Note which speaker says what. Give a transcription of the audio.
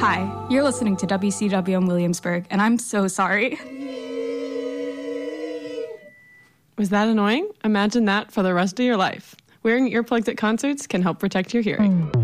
Speaker 1: Hi, you're listening to WCW in Williamsburg, and I'm so sorry.
Speaker 2: Was that annoying? Imagine that for the rest of your life. Wearing earplugs at concerts can help protect your hearing.